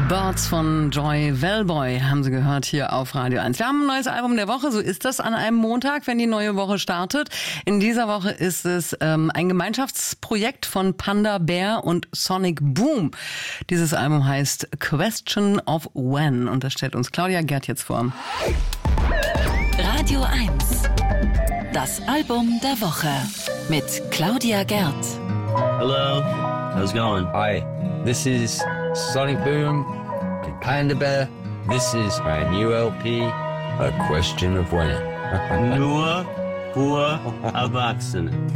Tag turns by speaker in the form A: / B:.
A: Birds von Joy Wellboy haben Sie gehört hier auf Radio 1. Wir haben ein neues Album der Woche, so ist das an einem Montag, wenn die neue Woche startet. In dieser Woche ist es ein Gemeinschaftsprojekt von Panda Bear und Sonic Boom. Dieses Album heißt Question of When und das stellt uns Claudia Gerd jetzt vor.
B: Radio 1, das Album der Woche mit Claudia Gerd.
C: Hello, how's it going?
D: Hi, this is Sonic Boom and Panda Bear. This is my new LP, A Question of When.
C: Nur für Erwachsene.